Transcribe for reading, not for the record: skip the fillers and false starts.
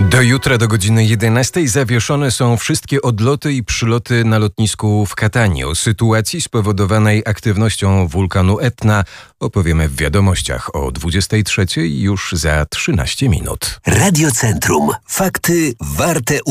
Do jutra do godziny 11 zawieszone są wszystkie odloty i przyloty na lotnisku w Catanii. O sytuacji spowodowanej aktywnością wulkanu Etna opowiemy w wiadomościach o 23 już za 13 minut. Radio Centrum. Fakty warte